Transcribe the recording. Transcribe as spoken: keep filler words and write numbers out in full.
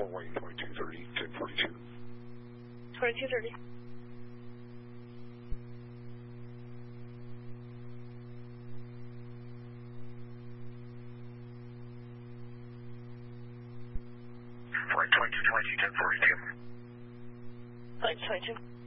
Wayne twenty-two thirty, ten forty-two. twenty-two thirty. Flight twenty-two twenty, ten forty-two. Flight twenty-two.